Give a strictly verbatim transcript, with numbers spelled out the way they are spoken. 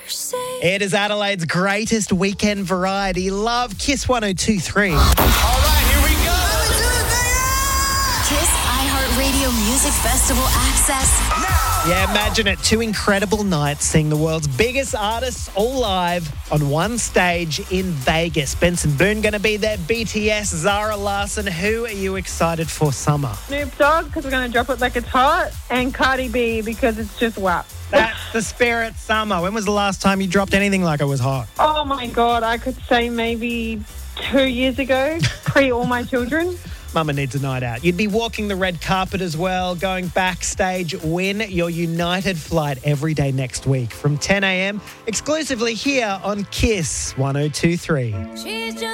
It is Adelaide's greatest weekend variety. Love Kiss one oh two three. All right, here we go. Kiss iHeartRadio Music Festival access. Yeah, imagine it. Two incredible nights seeing the world's biggest artists all live on one stage in Vegas. Benson Boone going to be there, B T S, Zara Larsson. Who are you excited for summer? Snoop Dogg, because we're going to drop it like it's hot, and Cardi B, because it's just W A P. That's the spirit summer. When was the last time you dropped anything like it was hot? Oh, my God. I could say maybe two years ago, pre all my children. Mama needs a night out. You'd be walking the red carpet as well, going backstage. Win your United flight every day next week from ten a.m. exclusively here on Kiss one oh two three. She's just